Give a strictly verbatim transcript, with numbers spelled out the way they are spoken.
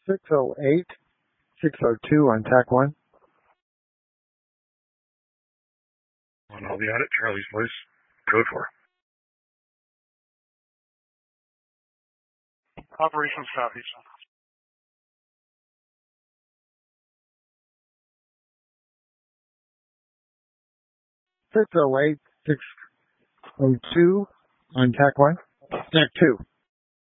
six oh eight, six oh two on tack one. On all the audit, Charlie's voice, code four. Operation Southeast. six oh eight, six oh two on tack one. Tack two.